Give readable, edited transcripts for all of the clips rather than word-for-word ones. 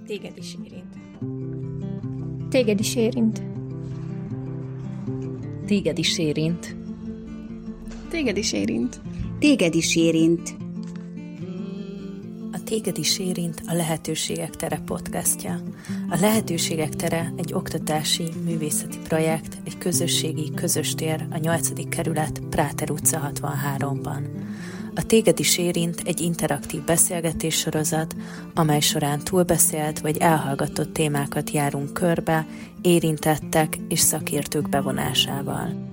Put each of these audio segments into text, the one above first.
Téged is érint. Téged is érint. Téged is érint. Téged is érint. Téged is érint. A Téged is érint a Lehetőségek tere podcastja. A Lehetőségek tere egy oktatási, művészeti projekt, egy közösségi, közös tér a 8. kerület Práter utca 63-ban. A Téged is érint egy interaktív beszélgetéssorozat, amely során túlbeszélt vagy elhallgatott témákat járunk körbe, érintettek és szakértők bevonásával.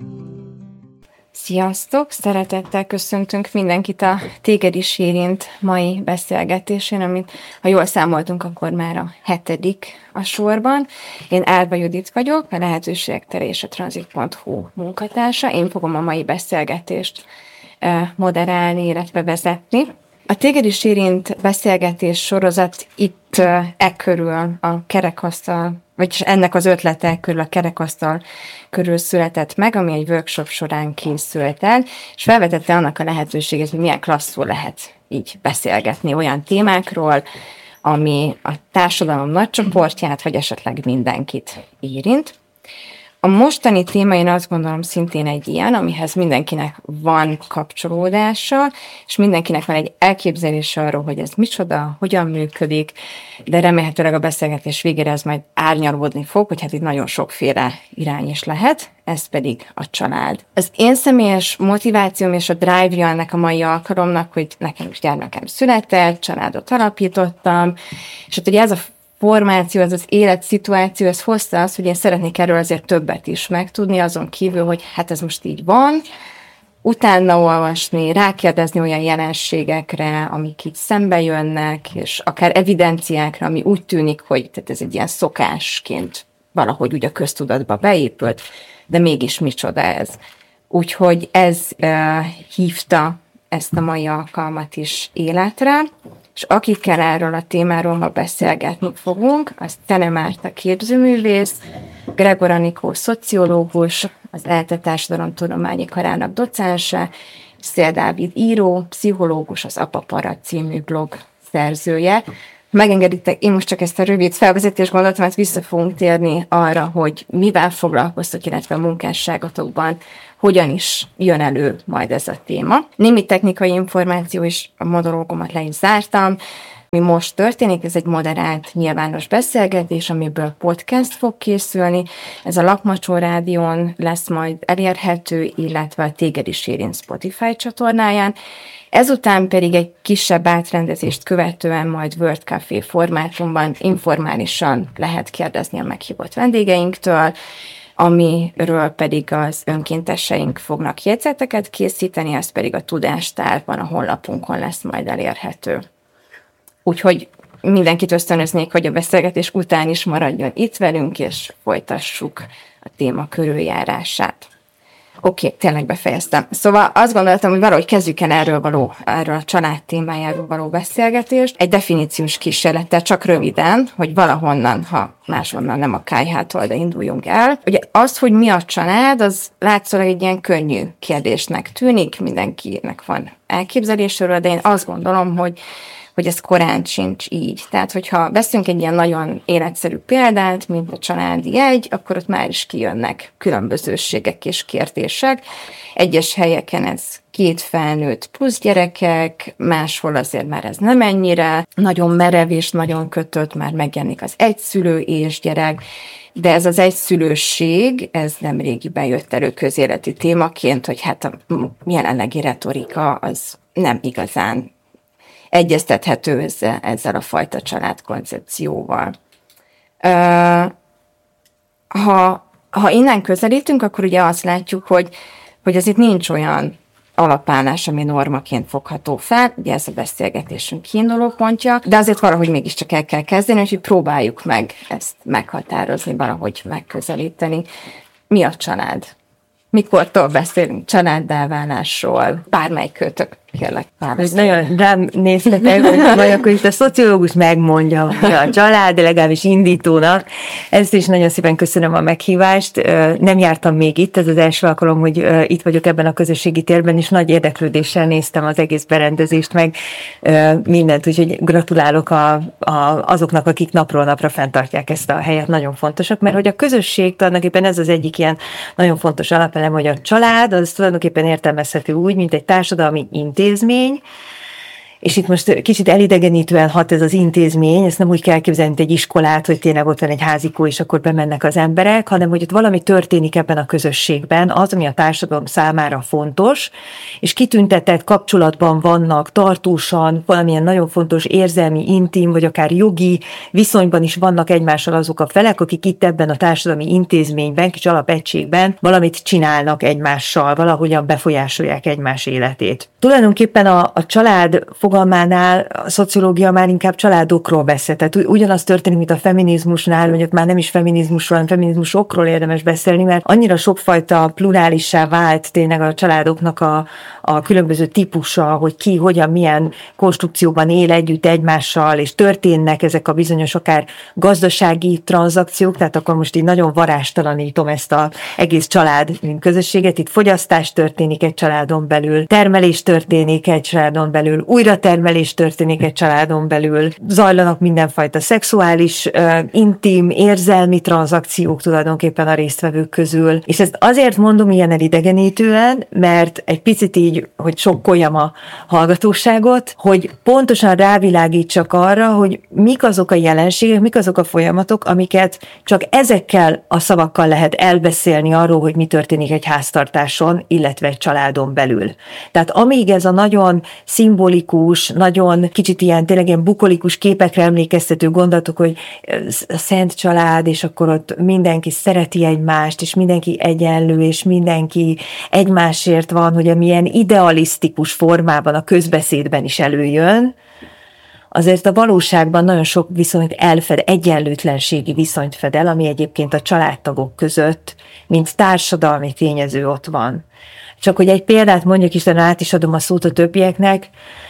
Sziasztok! Szeretettel köszöntünk mindenkit a Téged is érint mai beszélgetésén, amit, ha jól számoltunk, akkor már a 7. a sorban. Én Árva Judit vagyok, a Lehetőségek tere és a Transit.hu munkatársa. Én fogom a mai beszélgetést moderálni, illetve vezetni. A Téged is érint beszélgetés sorozat itt körül a kerekasztal, vagyis ennek az ötlete körül a kerekasztal körül született meg, ami egy workshop során készült el, és felvetette annak a lehetőséget, hogy milyen klasszul lehet így beszélgetni olyan témákról, ami a társadalom nagy csoportját, vagy esetleg mindenkit érint. A mostani téma, én azt gondolom, szintén egy ilyen, amihez mindenkinek van kapcsolódása, és mindenkinek van egy elképzelése arról, hogy ez micsoda, hogyan működik, de remélhetőleg a beszélgetés végére ez majd árnyalódni fog, hogy hát itt nagyon sokféle irány is lehet, ez pedig a család. Az én személyes motivációm és a drive-ja ennek a mai alkalomnak, hogy nekem is gyermekem született, családot alapítottam, és hát ugye ez a formáció, ez az életszituáció, ez hozta azt, hogy én szeretnék erről azért többet is megtudni, azon kívül, hogy hát ez most így van, utána olvasni, rákérdezni olyan jelenségekre, amik így szembe jönnek, és akár evidenciákra, ami úgy tűnik, hogy tehát ez egy ilyen szokásként valahogy úgy a köztudatba beépült, de mégis micsoda ez. Úgyhogy ez hívta ezt a mai alkalmat is életre, és akikkel erről a témáról ma beszélgetni fogunk, az Tene Márta képzőművész, Gregor Anikó szociológus, az ELTE Társadalomtudományi Karának docense, Szél Dávid író, pszichológus, az Apapara című blog szerzője. Megengeditek, én most csak ezt a rövid felvezetést gondoltam, mert vissza fogunk térni arra, hogy mivel foglalkoztok, illetve a munkásságotokban hogyan is jön elő majd ez a téma. Némi technikai információ is, a monológomat le is zártam. Mi most történik, ez egy moderált nyilvános beszélgetés, amiből podcast fog készülni. Ez a Lakmacsó Rádión lesz majd elérhető, illetve a Téged is érint Spotify csatornáján. Ezután pedig egy kisebb átrendezést követően majd World Café formátumban informálisan lehet kérdezni a meghívott vendégeinktől, amiről pedig az önkénteseink fognak jegyzeteket készíteni, ez pedig a Tudástárban, a honlapunkon lesz majd elérhető. Úgyhogy mindenkit ösztönöznék, hogy a beszélgetés után is maradjon itt velünk, és folytassuk a téma körüljárását. Oké, tényleg befejeztem. Szóval azt gondoltam, hogy valahogy kezdjük el erről a család témájáról való beszélgetést. Egy definíciós kísérlettel, csak röviden, hogy valahonnan, ha máshonnan nem a kályhától, de induljunk el. Ugye az, hogy mi a család, az látszólag egy ilyen könnyű kérdésnek tűnik, mindenkinek van elképzelésről, de én azt gondolom, hogy ez korán sincs így. Tehát, hogyha veszünk egy ilyen nagyon életszerű példát, mint a családi jegy, akkor ott már is kijönnek különbözőségek és kérdések. Egyes helyeken ez 2 felnőtt plusz gyerekek, máshol azért már ez nem ennyire, nagyon merev és nagyon kötött, már megjelenik az egyszülő és gyerek, de ez az egyszülőség, ez nemrégiben jött elő közéleti témaként, hogy hát a jelenlegi retorika az nem igazán egyeztethető ezzel a fajta családkoncepcióval. Ha innen közelítünk, akkor ugye azt látjuk, hogy ez itt nincs olyan alapállás, ami normaként fogható fel, ugye ez a beszélgetésünk kiindulópontja, de azért valahogy mégiscsak el kell kezdeni, hogy próbáljuk meg ezt meghatározni, valahogy megközelíteni. Mi a család? Mikortól beszélünk családdá válásról? Bármelyik kötök Kérlek, nagyon rám néztetek, hogy majd akkor itt a szociológus megmondja a család, de legalábbis indítónak. Ezt is nagyon szépen köszönöm a meghívást. Nem jártam még itt, ez az első alkalom, hogy itt vagyok ebben a közösségi térben, és nagy érdeklődéssel néztem az egész berendezést, meg mindent, úgyhogy gratulálok azoknak, akik napról napra fenntartják ezt a helyet, nagyon fontosak, mert hogy a közösség tulajdonképpen ez az egyik ilyen nagyon fontos alapelem, hogy a család, az tulajdonképpen értelmezhető úgy, mint egy társadalmi intézmény, és itt most kicsit elidegenítően hat ez az intézmény, ezt nem úgy kell képzelni, mint egy iskolát, hogy tényleg ott van egy házikó, és akkor bemennek az emberek, hanem hogy ott valami történik ebben a közösségben, az, ami a társadalom számára fontos, és kitüntetett kapcsolatban vannak tartósan, valamilyen nagyon fontos érzelmi, intim, vagy akár jogi viszonyban is vannak egymással azok a felek, akik itt ebben a társadalmi intézményben, kis alapegységben valamit csinálnak egymással, valahogyan befolyásolják egymás életét. Tulajdonképpen a család fogalmánál a szociológia már inkább családokról beszél. Tehát ugyanaz történik, mint a feminizmusnál, vagy ott már nem is feminizmusról, hanem feminizmusokról érdemes beszélni, mert annyira sokfajta plurálissá vált tényleg a családoknak a különböző típusa, hogy ki, hogyan, milyen konstrukcióban él együtt egymással, és történnek ezek a bizonyos akár gazdasági tranzakciók, tehát akkor most így nagyon varástalanítom ezt az egész család, mint közösséget. Itt fogyasztás történik egy családon belül, termelés történik egy családon belül, újratermelés történik egy családon belül, zajlanak mindenfajta szexuális, intim, érzelmi tranzakciók tulajdonképpen a résztvevők közül. És ezt azért mondom ilyen elidegenítően, mert egy picit így, hogy sokkoljam a hallgatóságot, hogy pontosan rávilágítsak arra, hogy mik azok a jelenségek, mik azok a folyamatok, amiket csak ezekkel a szavakkal lehet elbeszélni arról, hogy mi történik egy háztartáson, illetve egy családon belül. Tehát amíg ez a nagyon szimbolikus, nagyon kicsit ilyen tényleg ilyen bukolikus képekre emlékeztető gondolatok, hogy a szent család, és akkor ott mindenki szereti egymást, és mindenki egyenlő, és mindenki egymásért van, hogy amilyen idealisztikus formában a közbeszédben is előjön, azért a valóságban nagyon sok viszonyt elfed, egyenlőtlenségi viszonyt fed el, ami egyébként a családtagok között, mint társadalmi tényező ott van. Csak hogy egy példát mondjak, és át is adom a szót a többieknek,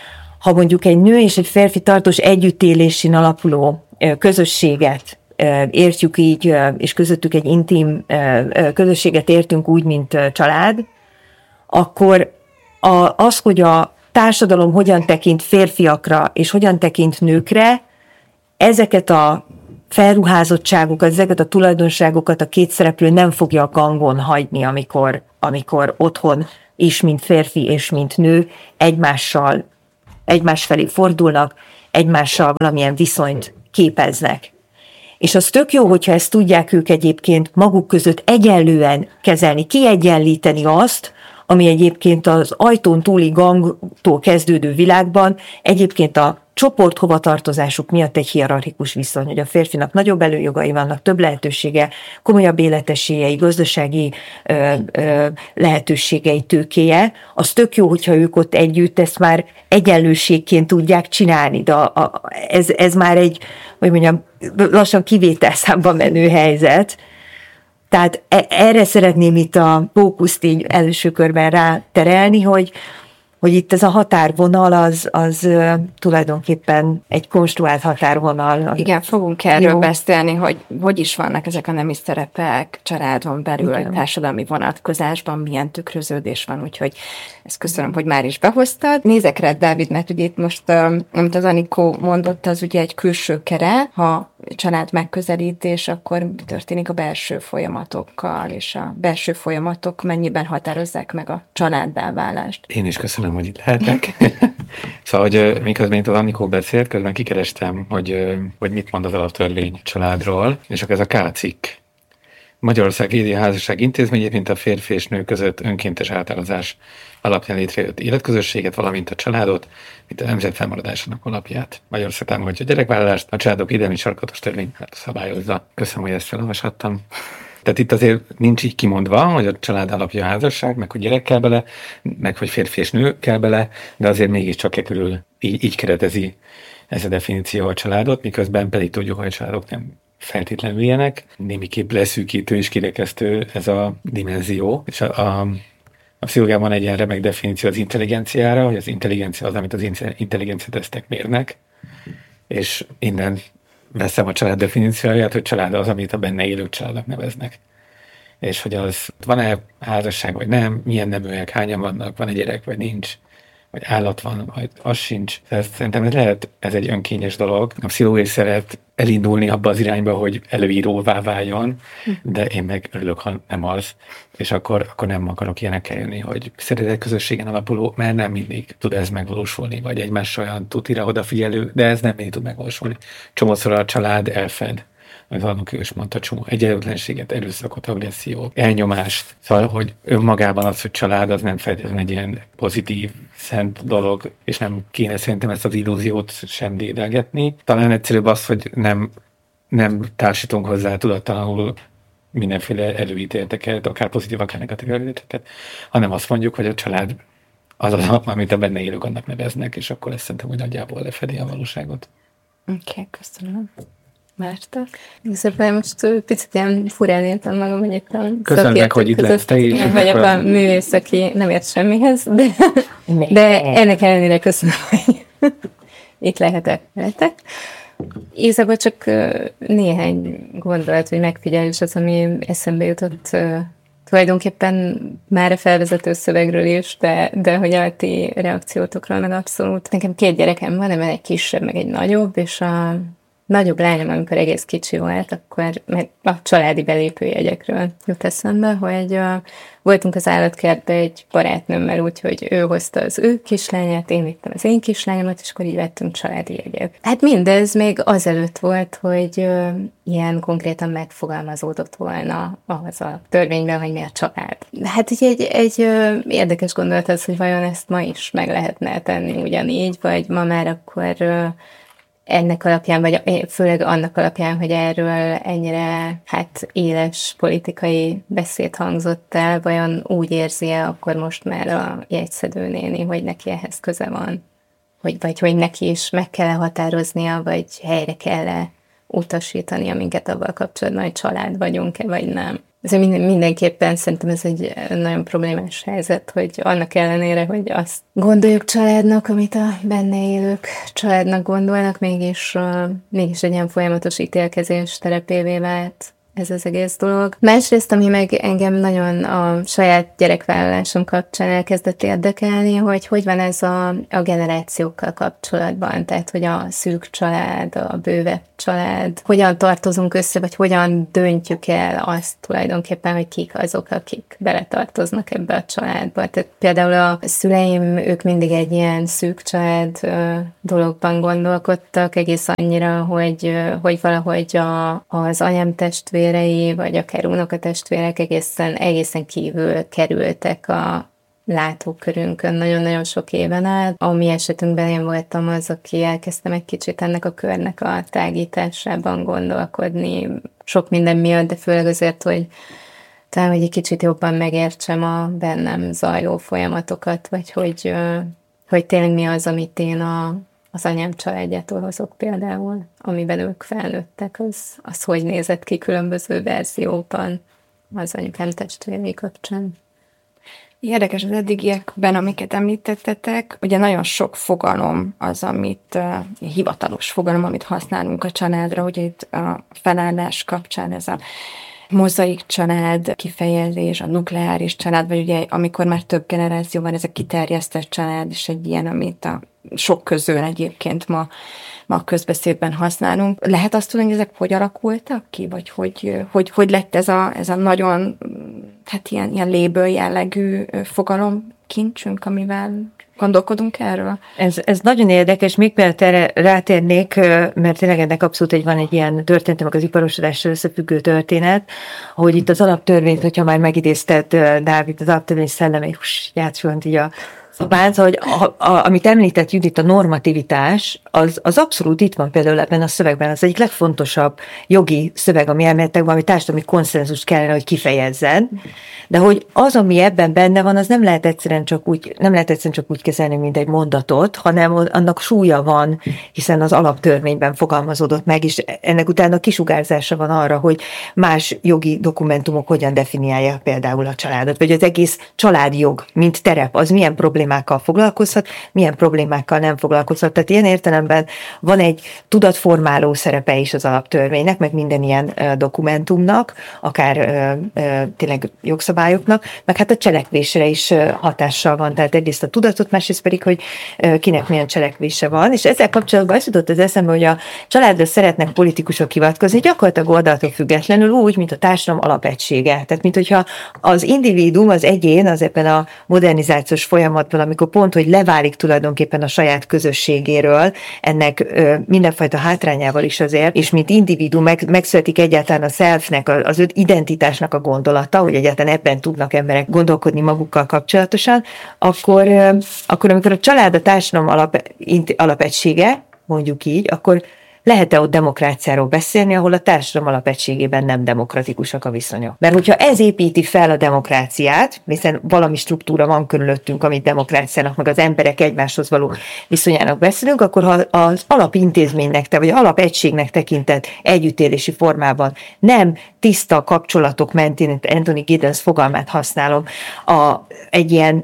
ha mondjuk egy nő és egy férfi tartós együttélésén alapuló közösséget értjük így, és közöttük egy intim közösséget értünk úgy, mint család, akkor az, hogy a társadalom hogyan tekint férfiakra, és hogyan tekint nőkre, ezeket a felruházottságokat, ezeket a tulajdonságokat a két szereplő nem fogja a gangon hagyni, amikor otthon is, mint férfi és mint nő egymás felé fordulnak, egymással valamilyen viszonyt képeznek. És az tök jó, hogyha ezt tudják ők egyébként maguk között egyenlően kezelni, kiegyenlíteni azt, ami egyébként az ajtón túli gangtól kezdődő világban egyébként a csoport hovatartozásuk miatt egy hierarchikus viszony, hogy a férfinak nagyobb előjogai vannak, több lehetősége, komolyabb életesélyei, gazdasági lehetőségei, tőkéje. Az tök jó, hogyha ők ott együtt ezt már egyenlőségként tudják csinálni, de ez már egy, hogy mondjam, lassan kivételszámba menő helyzet. Tehát erre szeretném itt a fókuszt így első körben ráterelni, hogy itt ez a határvonal az tulajdonképpen egy konstruált határvonal. Igen, fogunk erről beszélni, hogy is vannak ezek a nemi szerepek családon belül, igen, társadalmi vonatkozásban, milyen tükröződés van, úgyhogy ezt köszönöm, hogy már is behoztad. Nézek rá, Dávid, mert ugye itt most, amit az Anikó mondott, az ugye egy külső keret, ha család megközelítés, akkor mi történik a belső folyamatokkal, és a belső folyamatok mennyiben határozzák meg a családdá válást. Én is köszönöm, hogy itt lehetek. Szóval, hogy miközben itt az Anikó beszélt, közben kikerestem, hogy mit mond az alaptörvény családról, és akkor ez a K cikk. Magyarország védi a házasság intézményét, mint a férfi és nő között önkéntes átálazás alapján létrejött életközösséget, valamint a családot, mint a nemzet fennmaradásának alapját. Magyarország támogatja a gyerekvállalást, a családok védelmi sarkatos törvény szabályozza. Köszönöm, hogy ezt felolvashattam. Tehát itt azért nincs így kimondva, hogy a család alapja a házasság, meg hogy gyerek kell bele, meg hogy férfi és nő kell bele, de azért mégiscsak körül így keretezi ez a definíció a családot, miközben pedig tudjuk, hogy a családok nem feltétlenül ilyenek. Némiképp leszűkítő és kirekesztő ez a dimenzió, és A pszichológiában van egy ilyen remek definíció az intelligenciára, hogy az intelligencia az, amit az intelligencia tesztek mérnek, és innen veszem a család definícióját, hogy család az, amit a benne élők családnak neveznek. És hogy az van-e házasság, vagy nem, milyen neműek, hányan vannak, van egy gyerek, vagy nincs, vagy állat van, vagy az sincs. Szerintem ez egy önkényes dolog. A pszichológia szeret elindulni abba az irányba, hogy előíróvá váljon, de én meg örülök, ha nem az, és akkor nem akarok ilyenekkel jönni, hogy szeretet közösségen alapuló, mert nem mindig tud ez megvalósulni, vagy egymás olyan tutira odafigyelő, de ez nem mindig tud megvalósulni. Csomószor a család elfed, az Anuk is mondta, csomó egyenlőtlenséget, erőszakot, agressziót, elnyomást. Szóval, hogy önmagában az, hogy család, az nem feltétlenül egy ilyen pozitív, szent dolog, és nem kéne szerintem ezt az illúziót sem dédelgetni. Talán egyszerűbb az, hogy nem társítunk hozzá tudattalanul mindenféle előítéleteket, akár pozitív, akár negatív előítéleteket, hanem azt mondjuk, hogy a család az, amit a benne élők annak neveznek, és akkor ezt szerintem, hogy nagyjából lefedi a valóságot. Oké, köszönöm. Márta? Igazából most picit ilyen furán értem magam, hogy itt a köszönöm meg, hogy itt lesz te is. Én vagyok a művész, aki nem ért semmihez, de ennek ellenére köszönöm, hogy itt lehetek veletek. Igazából csak néhány gondolat, hogy megfigyelés az, ami eszembe jutott tulajdonképpen már a felvezető szövegről is, de hogy a ti reakciótokról meg abszolút. Nekem 2 gyerekem van, de egy kisebb, meg egy nagyobb, és a nagyobb lányom, amikor egész kicsi volt, akkor a családi belépőjegyekről jut eszembe, hogy voltunk az állatkertbe egy barátnőmmel, úgyhogy ő hozta az ő kislányát, én vittem az én kislányomat, és akkor így vettünk családi jegyet. Hát mindez még azelőtt volt, hogy ilyen konkrétan megfogalmazódott volna ahhoz a törvényben, hogy mi a család. Hát így egy érdekes gondolat az, hogy vajon ezt ma is meg lehetne tenni ugyanígy, vagy ma már akkor ennek alapján, vagy főleg annak alapján, hogy erről ennyire éles politikai beszéd hangzott el, vajon úgy érzi-e akkor most már a jegyszedő néni, hogy neki ehhez köze van? Vagy hogy neki is meg kell határoznia, vagy helyre kell utasítania minket avval kapcsolatban, hogy család vagyunk-e, vagy nem. Ez mindenképpen szerintem ez egy nagyon problémás helyzet, hogy annak ellenére, hogy azt gondoljuk családnak, amit a benne élők családnak gondolnak, mégis egy ilyen folyamatos ítélkezés terepévé vált ez az egész dolog. Másrészt, ami meg engem nagyon a saját gyerekvállalásom kapcsán elkezdett érdekelni, hogy van ez a generációkkal kapcsolatban, tehát hogy a szűk család, a bővebb család, hogyan tartozunk össze, vagy hogyan döntjük el azt tulajdonképpen, hogy kik azok, akik beletartoznak ebbe a családba. Tehát például a szüleim, ők mindig egy ilyen szűk család dologban gondolkodtak, egész annyira, hogy valahogy az anyám testvérei, vagy akár unokatestvérek egészen kívül kerültek a látókörünkön nagyon-nagyon sok éven át. A mi esetünkben én voltam az, aki elkezdtem egy kicsit ennek a körnek a tágításában gondolkodni, sok minden miatt, de főleg azért, hogy talán, hogy egy kicsit jobban megértsem a bennem zajló folyamatokat, vagy hogy tényleg mi az, amit én az anyám családjától hozok például, amiben ők felnőttek, az hogy nézett ki különböző verzióban az anyukám testvérei kapcsán. Érdekes az eddigiekben, amiket említettetek, ugye nagyon sok fogalom az, amit hivatalos fogalom, amit használunk a családra, ugye itt a felállás kapcsán ez a mozaik család kifejezés, a nukleáris család, vagy ugye amikor már több generáció van, ez a kiterjesztett család is egy ilyen, amit a sok közül egyébként ma a közbeszédben használunk. Lehet azt tudni, hogy ezek hogy alakultak ki, vagy hogy lett ez a nagyon, ilyen léből jellegű fogalomkincsünk, amivel gondolkodunk erről? Ez nagyon érdekes, még mielőtt erre rátérnék, mert tényleg ennek abszolút van egy ilyen történet, meg az iparosodással összefüggő történet, hogy itt az alaptörvényt, hogyha már megidézted, Dávid, az alaptörvény szellemét, játszolni így a Szóval, hogy amit említett Judit, a normativitás, az abszolút itt van például ebben a szövegben. Az egyik legfontosabb jogi szöveg, ami elméletek valami társadalmi konszenzust kellene, hogy kifejezzen, de hogy az, ami ebben benne van, az nem lehet egyszerűen csak úgy kezelni, mint egy mondatot, hanem annak súlya van, hiszen az alaptörvényben fogalmazódott meg, és ennek utána kisugárzása van arra, hogy más jogi dokumentumok hogyan definiálják például a családot, vagy az egész családjog, mint terep, az milyen problémákkal foglalkozhat, milyen problémákkal nem foglalkozhat. Tehát ilyen értelemben van egy tudatformáló szerepe is az alaptörvénynek, meg minden ilyen dokumentumnak, akár tényleg jogszabályoknak, meg hát a cselekvésre is hatással van. Tehát egyrészt a tudatot, másrészt pedig, hogy kinek milyen cselekvése van. És ezzel kapcsolatban az jutott az eszembe, hogy a családra szeretnek politikusok hivatkozni, gyakorlatilag oldaltól függetlenül úgy, mint a társadalom alapegysége. Tehát, mint hogyha az individuum, az egyén, az ebben a modernizációs folyamatban, amikor pont, hogy leválik tulajdonképpen a saját közösségéről, ennek mindenfajta hátrányával is azért, és mint individuum megszületik egyáltalán a selfnek, az ő identitásnak a gondolata, hogy egyáltalán ebben tudnak emberek gondolkodni magukkal kapcsolatosan, akkor amikor a család a társadalom alapegysége, mondjuk így, akkor lehet-e ott demokráciáról beszélni, ahol a társadalom alapegységében nem demokratikusak a viszonyok? Mert hogyha ez építi fel a demokráciát, hiszen valami struktúra van körülöttünk, amit demokráciának, meg az emberek egymáshoz való viszonyának beszélünk, akkor ha az alapintézménynek, vagy alapegységnek tekintett együttélési formában nem tiszta kapcsolatok mentén, Anthony Giddens fogalmát használom, egy ilyen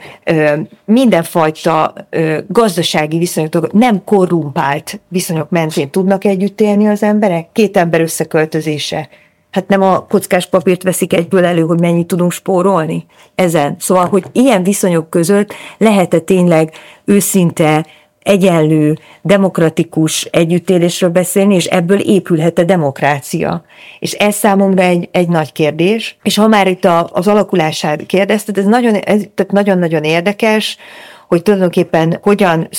mindenfajta gazdasági viszonyok, nem korrumpált viszonyok mentén tudnak együtt élni az emberek? Két ember összeköltözése. Hát nem a kockás papírt veszik egyből elő, hogy mennyit tudunk spórolni ezen. Szóval, hogy ilyen viszonyok között lehet-e tényleg őszinte, egyenlő, demokratikus együttélésről beszélni, és ebből épülhet a demokrácia. És ez számomra egy nagy kérdés. És ha már itt az alakulását kérdezted, ez nagyon-nagyon érdekes, hogy tulajdonképpen hogyan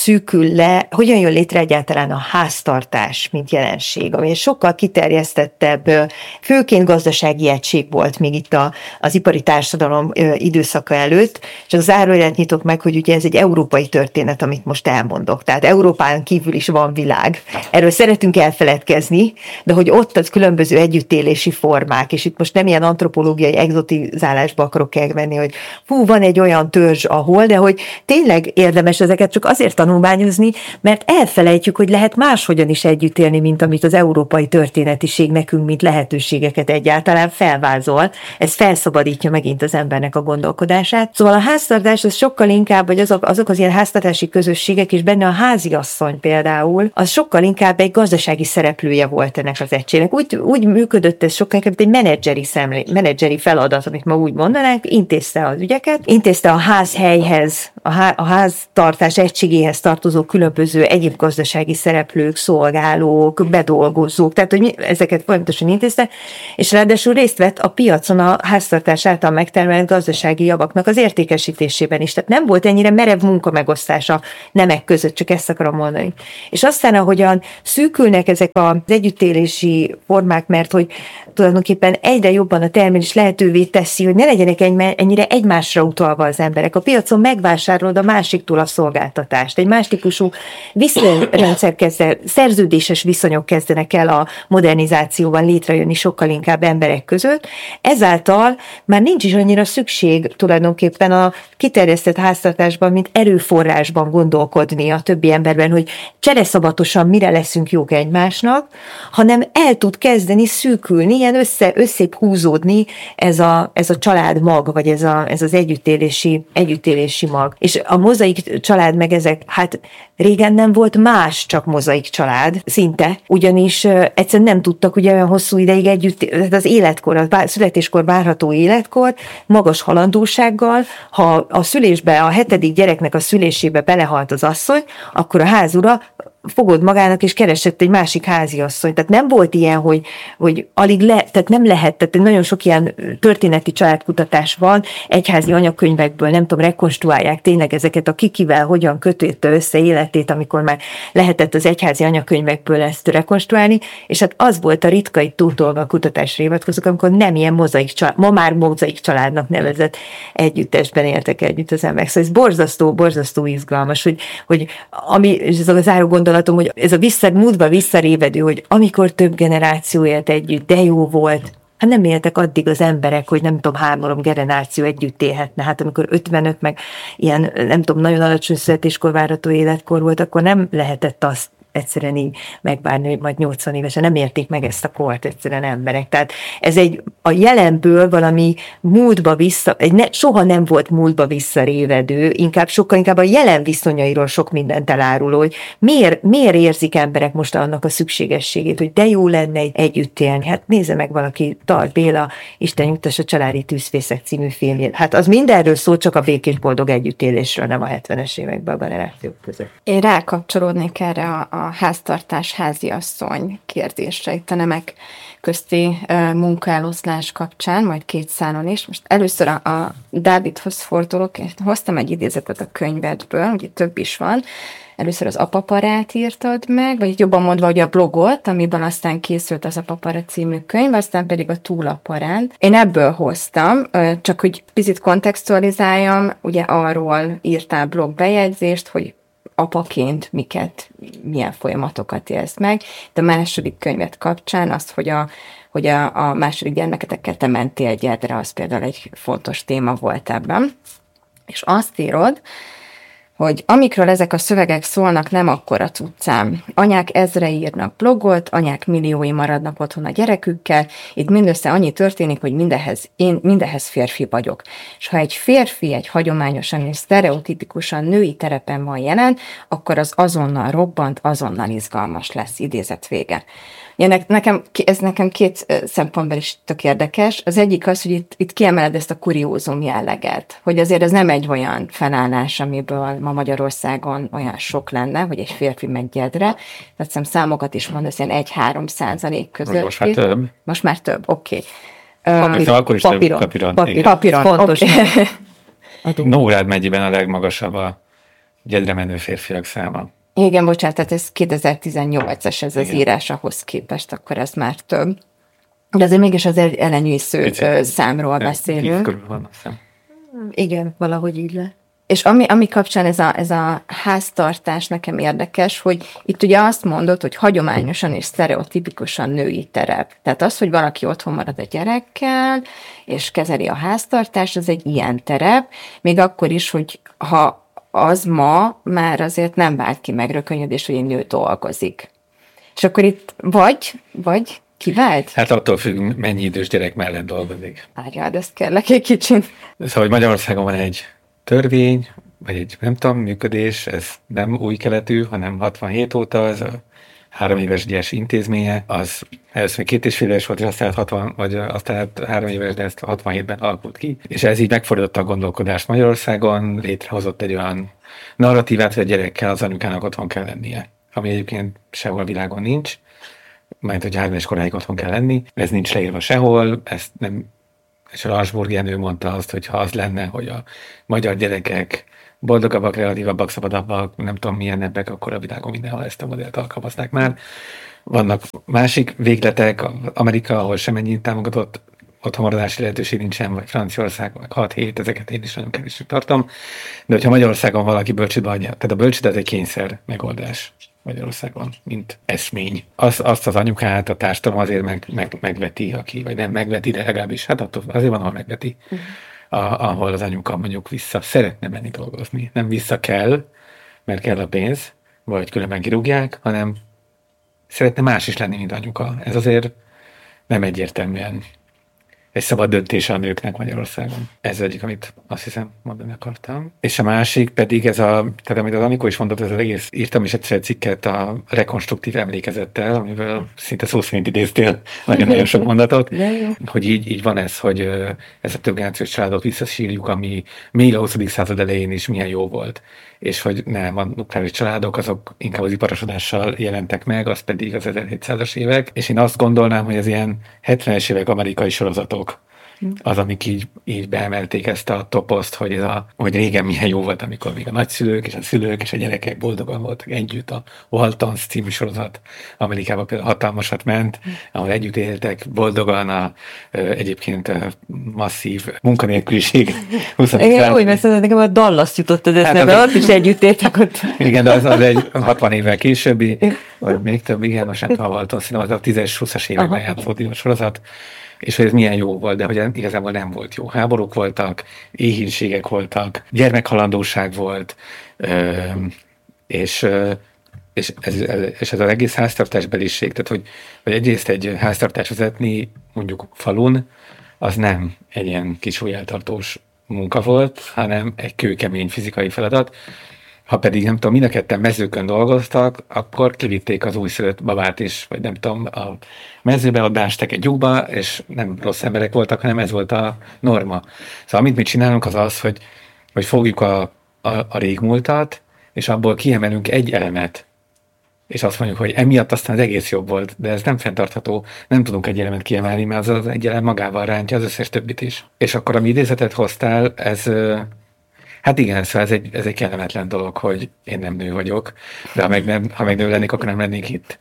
jön létre egyáltalán a háztartás, mint jelenség, ami sokkal kiterjesztettebb, főként gazdasági egység volt még itt az ipari társadalom időszaka előtt, és az zárójelet nyitok meg, hogy ugye ez egy európai történet, amit most elmondok. Tehát Európán kívül is van világ. Erről szeretünk elfeledkezni, de hogy ott az különböző együttélési formák, és itt most nem ilyen antropológiai egzotizálásba akarok elmenni, hogy van egy olyan törzs, ahol, de hogy tényleg érdemes ezeket csak azért tanulmányozni, mert elfelejtjük, hogy lehet máshogyan is együtt élni, mint amit az európai történetiség nekünk, mint lehetőségeket egyáltalán felvázol. Ez felszabadítja megint az embernek a gondolkodását. Szóval a háztartás az sokkal inkább, vagy azok az ilyen háztartási közösségek, és benne a háziasszony például, az sokkal inkább egy gazdasági szereplője volt ennek az egységnek. Úgy működött ez sokkal inkább, egy menedzseri feladat, amit ma úgy mondanánk, intézte az ügyeket, intézte a házhelyhez, a háztartás egységéhez tartozó különböző egyéb gazdasági szereplők, szolgálók, bedolgozók, tehát hogy ezeket folyamatosan intézte, és ráadásul részt vett a piacon a háztartás által megtermelt gazdasági javaknak az értékesítésében is. Tehát nem volt ennyire merev munkamegosztása nemek között, csak ezt akarom mondani. És aztán, ahogyan szűkülnek ezek az együttélési formák, mert hogy tulajdonképpen egyre jobban a termelés lehetővé teszi, hogy ne legyenek ennyire egymásra utalva az emberek. A piacon megvásárolod a másiktól a szolgáltatást. Egy más típusú viszonyrendszer szerződéses viszonyok kezdenek el a modernizációban létrejönni sokkal inkább emberek között. Ezáltal már nincs is annyira szükség tulajdonképpen a kiterjesztett háztartásban, mint erőforrásban gondolkodni a többi emberben, hogy csereszabatosan mire leszünk jók egymásnak, hanem el tud kezdeni szűkülni, ilyen összébb húzódni ez a család mag, vagy ez az együttélési mag. És a mozaik család meg ezek, hát régen nem volt más, csak mozaik család, szinte, ugyanis egyszerűen nem tudtak ugye olyan hosszú ideig együtt, az életkor, a születéskor várható életkor, magas halandósággal, ha a 7. gyereknek a szülésébe belehalt az asszony, akkor a házura fogod magának, és keresett egy másik háziasszony. Tehát nem volt ilyen, hogy tehát nem lehet, tehát nagyon sok ilyen történeti családkutatás van, egyházi anyakönyvekből, nem tudom, rekonstruálják tényleg ezeket a kikivel, hogyan kötötte össze életét, amikor már lehetett az egyházi anyakönyvekből ezt rekonstruálni, és hát az volt a ritka, itt túltolva a kutatásra hivatkozók, amikor nem ilyen mozaik család, ma már mozaik családnak nevezett együttesben éltek együtt az emberek. Szóval ez borzasztó izgalmas, hogy ami, és ez a záró gondolatom, hogy ez a múltba visszarévedő, hogy amikor több generáció élt együtt, de jó volt. Hát nem éltek addig az emberek, hogy nem tudom, 3 generáció együtt élhetne. Hát amikor 55, meg ilyen, nem tudom, nagyon alacsony születéskor várható életkor volt, akkor nem lehetett azt egyszerűen így megvárni, hogy majd 80 évesen nem érték meg ezt a kort egyszerűen emberek. Tehát ez a jelenből valami múltba vissza, soha nem volt múltba visszarévedő, sokkal inkább a jelen viszonyairól sok mindent eláruló, hogy miért érzik emberek most annak a szükségességét, hogy de jó lenne együtt élni. Hát nézze meg valaki, Tar Béla, Isten nyugtassa Családi Tűzfészek című filmjét. Hát az mindenről szól, csak a békés boldog együttélésről, nem a 70-es években a generációk között. Én rákapcsolódnék erre a háztartás, háziasszony kérdésre itt a nemek közti munkaeloszlás kapcsán, majd 2 szálon is. Most először a Dávidhoz fordulok, hoztam egy idézetet a könyvedből, ugye több is van. Először az Apaparát írtad meg, vagy jobban mondva, hogy a blogot, amiből aztán készült az Apapara című könyv, aztán pedig a Túlaparán. Én ebből hoztam, csak hogy picit kontextualizáljam, ugye arról írtál blogbejegyzést, hogy apaként milyen folyamatokat élsz meg. De a második könyvet kapcsán azt, hogy a második gyermeketekkel te mentél gyedre, az például egy fontos téma volt ebben. És azt írod, hogy amikről ezek a szövegek szólnak, nem akkora cuccám. Anyák ezrei írnak blogot, anyák milliói maradnak otthon a gyerekükkel, itt mindössze annyi történik, hogy én mindehez férfi vagyok. És ha egy férfi egy hagyományosan és sztereotipikusan női terepen van jelen, akkor az azonnal robbant, azonnal izgalmas lesz, idézet vége. Ez nekem 2 szempontból is tök érdekes. Az egyik az, hogy itt kiemeled ezt a kuriózum jelleget, hogy azért ez nem egy olyan felállás, amiből ma Magyarországon olyan sok lenne, hogy egy férfi megy gyedre. Tehát számokat is mondasz, ilyen 1-3% között. Most már több. Most már több, oké. Akkor is Papíron. Fontos. Nógrád megyében a legmagasabb a gyedre menő férfiak száma. Igen, bocsánat, tehát ez 2018-as ez az írás ahhoz képest, akkor ez már több. De azért mégis az elenyésző számról beszélünk. Körül van, azt hiszem. Igen, valahogy így le. És ami kapcsán ez a háztartás nekem érdekes, hogy itt ugye azt mondod, hogy hagyományosan és sztereotipikusan női terep. Tehát az, hogy valaki otthon marad a gyerekkel, és kezeli a háztartást, az egy ilyen terep, még akkor is, hogy ha az ma már azért nem vált ki megrökönyödés, hogy egy nő dolgozik. És akkor itt vagy kivált? Hát attól függ, mennyi idős gyerek mellett dolgozik. Várjál, ezt kérlek egy kicsit. Szóval, hogy Magyarországon van egy törvény, vagy egy, nem tudom, működés, ez nem új keletű, hanem 67 óta, ez a 3 éves gyes intézménye, az először 2,5 éves volt, és aztán 3 éves, de ezt 67-ben alakult ki. És ez így megfordította a gondolkodást Magyarországon, létrehozott egy olyan narratívát, hogy a gyerekkel az anyukának otthon kell lennie, ami egyébként sehol a világon nincs, mert hogy 3 éves koráig otthon kell lenni, ez nincs leírva sehol, ezt nem, és a Lansburg Jenő mondta azt, hogy ha az lenne, hogy a magyar gyerekek boldogabbak, kreatívabbak, szabadabbak, nem tudom milyenebbek, akkor a világon mindenhol ezt a modellt alkalmaznák már. Vannak másik végletek, Amerika, ahol semennyi támogatott otthonmaradási lehetőség nincsen, vagy Franciaország, vagy 6-7, ezeket én is nagyon kevésnek tartom. De hogyha Magyarországon valaki bölcsőbe adja, tehát a bölcsőde egy kényszer megoldás Magyarországon, mint eszmény. Azt az anyukát a társadalom azért megveti, aki, vagy nem megveti, de legalábbis, hát attól azért van, ahol megveti. Ahol az anyuka mondjuk vissza szeretne menni dolgozni. Nem vissza kell, mert kell a pénz, vagy különben kirúgják, hanem szeretne más is lenni, mint anyuka. Ez azért nem egyértelműen egy szabad döntése a nőknek Magyarországon. Ez egyik, amit azt hiszem mondani akartam. És a másik pedig tehát amit az Anikó is mondott, ez az egész, írtam is egyszer egy cikket a rekonstruktív emlékezettel, amivel szinte szó szerint idéztél nagyon-nagyon sok mondatot, hogy így van ez, hogy ez a több generációs családot visszasírjuk, ami még a 20. század elején is milyen jó volt. és hogy nem, a nukleáris családok azok inkább az iparosodással jelentek meg, az pedig az 1700-as évek, és én azt gondolnám, hogy az ilyen 70-es évek amerikai sorozatok az, amik így beemelték ezt a toposzt, hogy régen milyen jó volt, amikor még a nagyszülők és a szülők és a gyerekek boldogan voltak együtt. A Waltons című sorozat Amerikában például hatalmasat ment, ahol együtt éltek boldogan egyébként masszív munkanélküliség. Igen, úgy veszed, nekem a Dallas jutott az eszembe, ott is együtt éltek ott. Igen, de az egy 60 évvel későbbi, vagy még több, igen, most nem tudom, a Waltons, szerintem az a 10-20-as években játszott a sorozat, és hogy ez milyen jó volt, de hogy igazából nem volt jó. Háborúk voltak, éhínségek voltak, gyermekhalandóság volt, és ez az egész háztartásbeliség, tehát hogy egyrészt egy háztartás vezetni mondjuk falun, az nem egy ilyen kis ujjeltartós munka volt, hanem egy kőkemény fizikai feladat. Ha pedig, nem tudom, mind a ketten mezőkön dolgoztak, akkor kivitték az újszülött babát is, vagy nem tudom, a mezőbe, ott beástak egy lyukba, és nem rossz emberek voltak, hanem ez volt a norma. Szóval amit mi csinálunk az az, hogy fogjuk a régmúltat, és abból kiemelünk egy elemet, és azt mondjuk, hogy emiatt aztán az egész jobb volt, de ez nem fenntartható, nem tudunk egy elemet kiemelni, mert az egy elem magával rántja az összes többit is. És akkor a mi idézetet hoztál, ez... Hát igen, szóval ez egy kellemetlen dolog, hogy én nem nő vagyok, de ha meg nő lennék, akkor nem lennék itt.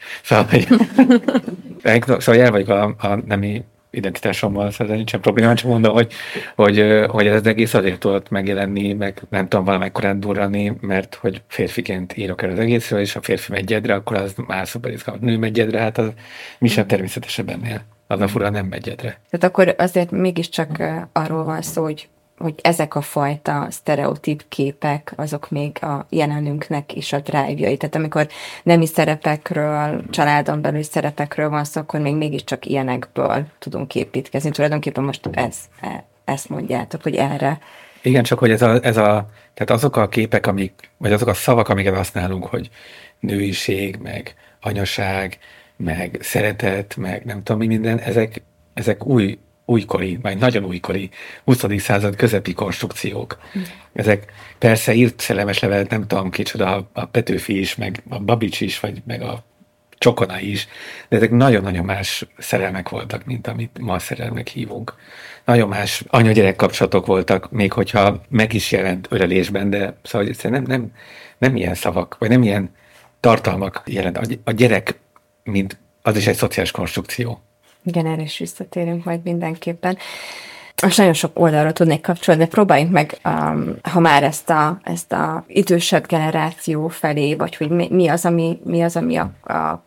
Szóval el vagyok a nemi identitásommal, szóval nincsen probléma, csak mondom, hogy ez az egész azért tudott megjelenni, meg nem tudom valamikor durrani, mert hogy férfiként írok el az egészről, és a férfi megy egyedre, akkor az már szuper izgalmas. Nő megy egyedre, hát az mi sem természetesebb ennél. Az a fura nem megy egyedre. Tehát akkor azért mégiscsak arról van szó, hogy ezek a fajta sztereotíp képek, azok még a jelenünknek is a drive-jai. Tehát amikor nemi szerepekről, családon belül szerepekről van szó, akkor még mégiscsak ilyenekből tudunk építkezni. Tulajdonképpen most ezt mondjátok, hogy erre. Igen, csak hogy tehát azok a képek, vagy azok a szavak, amiket használunk, hogy nőiség, meg anyaság, meg szeretet, meg nem tudom mi minden, ezek újkori, vagy nagyon újkori, 20. század közepi konstrukciók. Ezek persze írt szerelmes levelet, nem tudom kicsoda, a Petőfi is, meg a Babics is, vagy meg a Csokona is, de ezek nagyon-nagyon más szerelmek voltak, mint amit ma szerelmek hívunk. Nagyon más anya-gyerek kapcsolatok voltak, még hogyha meg is jelent ölelésben, de szóval nem ilyen szavak, vagy nem ilyen tartalmak jelent. A gyerek, mint az is egy szociális konstrukció. Igen, erre is visszatérünk majd mindenképpen. Most nagyon sok oldalra tudnék kapcsolni, de próbáljunk meg, ha már ezt a idősebb generáció felé, vagy hogy mi az, ami a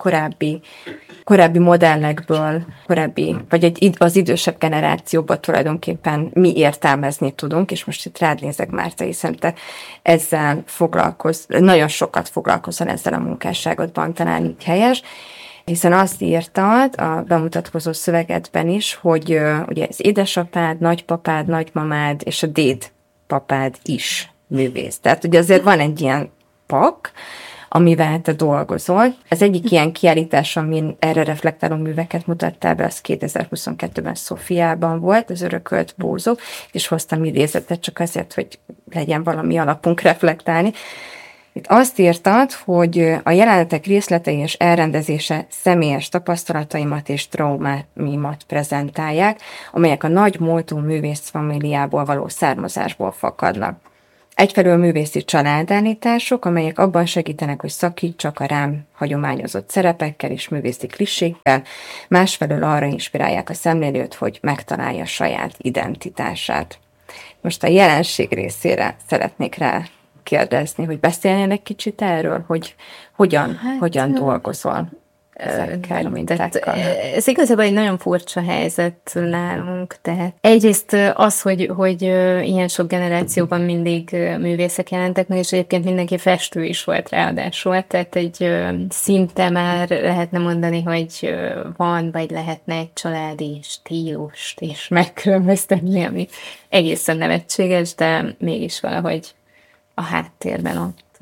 korábbi modellekből, vagy az idősebb generációban tulajdonképpen mi értelmezni tudunk, és most itt rád nézek, Márta, hiszen te ezzel nagyon sokat foglalkozol ezzel a munkásságodban, talán így helyes, hiszen azt írtad a bemutatkozó szövegedben is, hogy ugye az édesapád, nagypapád, nagymamád és a dédpapád is művész. Tehát ugye azért van egy ilyen pak, amivel te dolgozol. Az egyik ilyen kiállítás, amin erre reflektáló műveket mutattál be, az 2022-ben Szofiában volt, az Örökölt bózó, és hoztam idézetet csak azért, hogy legyen valami alapunk reflektálni. Itt azt írtad, hogy a jelenetek részletei és elrendezése személyes tapasztalataimat és traumáimat prezentálják, amelyek a nagy múltú művészfamiliából való származásból fakadnak. Egyfelől művészi családállítások, amelyek abban segítenek, hogy szakítsak a rám hagyományozott szerepekkel és művészi klissékkel, másfelől arra inspirálják a szemlélőt, hogy megtalálja saját identitását. Most a jelenség részére szeretnék rá kérdezni, hogy beszélnél egy kicsit erről, hogy hogyan dolgozol ezekkel a mintákkal. Ez igazából egy nagyon furcsa helyzet nálunk, tehát egyrészt az, hogy ilyen sok generációban mindig művészek jelentek meg, és egyébként mindenki festő is volt ráadásul, tehát egy szinte már lehetne mondani, hogy van, vagy lehetne egy családi stílust is megkülönböztetni, ami egészen nevetséges, de mégis valahogy a háttérben ott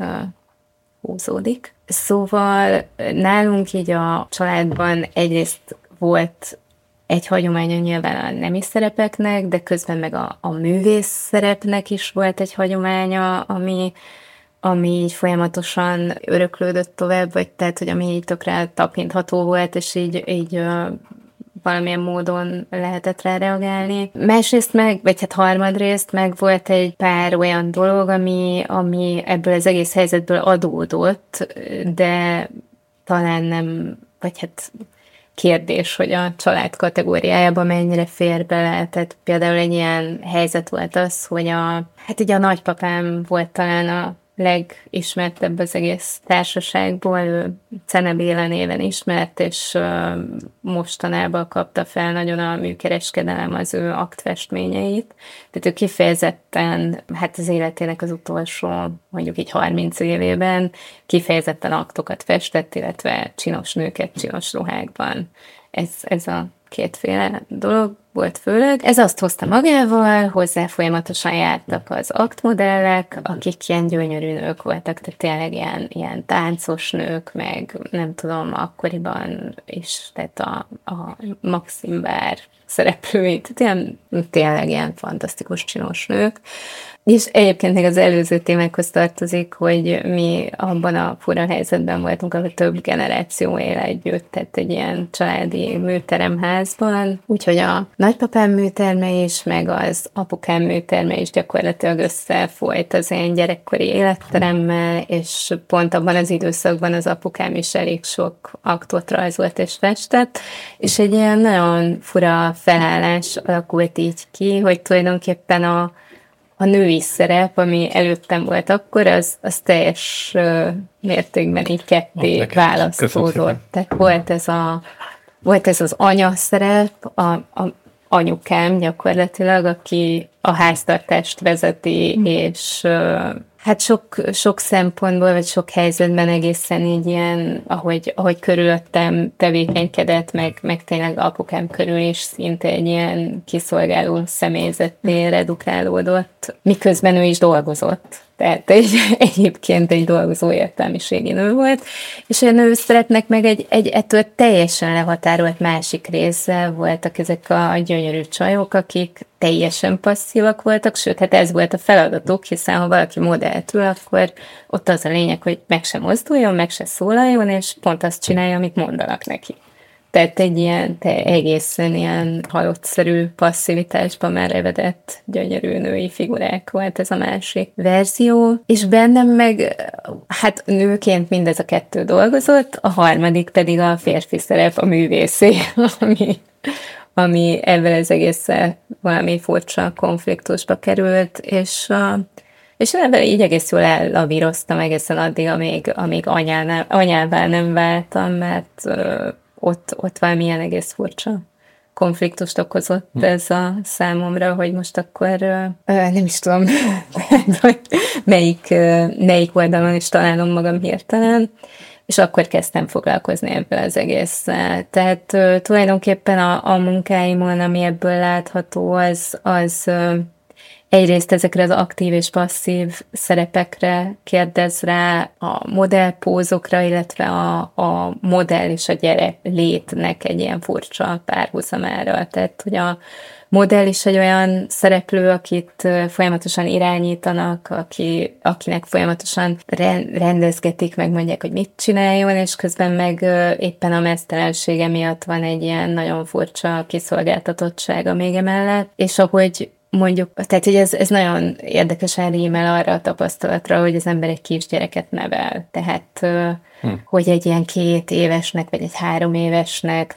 húzódik. Szóval nálunk így a családban egyrészt volt egy hagyománya nyilván a nemi szerepeknek, de közben meg a művész szerepnek is volt egy hagyománya, ami így folyamatosan öröklődött tovább, vagy tehát, hogy ami így tökre tapintható volt, és így valamilyen módon lehetett rá reagálni. Másrészt meg, vagy hát harmadrészt meg volt egy pár olyan dolog, ami ebből az egész helyzetből adódott, de talán nem, vagy hát kérdés, hogy a család kategóriájában mennyire fér bele. Tehát például egy ilyen helyzet volt az, hogy hát ugye a nagypapám volt talán a legismertebb az egész társaságból, ő Cene Béla néven ismert, és mostanában kapta fel nagyon a műkereskedelem az ő aktfestményeit. Tehát ő kifejezetten, hát az életének az utolsó, mondjuk így 30 évében kifejezetten aktokat festett, illetve csinos nőket csinos ruhákban. Ez a kétféle dolog volt főleg. Ez azt hozta magával, hozzá folyamatosan jártak az aktmodellek, akik ilyen gyönyörű nők voltak, tehát tényleg ilyen táncos nők, meg nem tudom, akkoriban is, tehát a Maxim Bár szereplői, tehát tényleg ilyen fantasztikus csinos nők. És egyébként még az előző témákhoz tartozik, hogy mi abban a fura helyzetben voltunk, ahol több generáció él együtt, tehát egy ilyen családi műteremházban. Úgyhogy a nagypapám műterme is, meg az apukám műterme is gyakorlatilag összefolyt az én gyerekkori életteremmel, és pont abban az időszakban az apukám is elég sok aktot rajzolt és festett, és egy ilyen nagyon fura felállás alakult így ki, hogy tulajdonképpen a női szerep, ami előttem volt akkor, az teljes mértékben így ketté választódott. Tehát volt ez az anya szerep, a anyukám gyakorlatilag, aki a háztartást vezeti, és hát sok szempontból, vagy sok helyzetben egészen így ilyen, ahogy körülöttem tevékenykedett, meg tényleg apukám körül is szinte egy ilyen kiszolgáló személyzetté redukálódott, miközben ő is dolgozott. Tehát egyébként egy dolgozó értelmiségi nő volt, és a nőszerepnek meg egy ettől teljesen lehatárolt másik része voltak ezek a gyönyörű csajok, akik teljesen passzívak voltak, sőt, hát ez volt a feladatuk, hiszen ha valaki modellt ül, akkor ott az a lényeg, hogy meg se mozduljon, meg se szólaljon, és pont azt csinálja, amit mondanak neki. Tehát egy ilyen egészen ilyen halottszerű passzivitásban már evedett gyönyörű női figurák volt ez a másik verzió, és bennem meg hát nőként mindez a kettő dolgozott, a harmadik pedig a férfi szerep, a művészé, ami ebben az egészen valami furcsa konfliktusba került, és ebben így egész jól ellavíroztam egészen addig, amíg anyává nem váltam, mert ott valamilyen egész furcsa konfliktust okozott ez a számomra, hogy most akkor nem is tudom, hogy melyik oldalon is találom magam hirtelen, és akkor kezdtem foglalkozni ebből az egésszel. Tehát tulajdonképpen a munkáimon, ami ebből látható, az egyrészt ezekre az aktív és passzív szerepekre kérdez rá, a modellpózokra, illetve a modell és a gyerek létnek egy ilyen furcsa párhuzamára. Tehát, hogy a modell is egy olyan szereplő, akit folyamatosan irányítanak, akinek folyamatosan rendezgetik, meg mondják, hogy mit csináljon, és közben meg éppen a meztelensége miatt van egy ilyen nagyon furcsa kiszolgáltatottsága még emellett, és ahogy mondjuk, tehát hogy ez nagyon érdekesen rímel arra a tapasztalatra, hogy az ember egy kisgyereket nevel. Tehát, hogy egy ilyen 2 évesnek, vagy egy 3 évesnek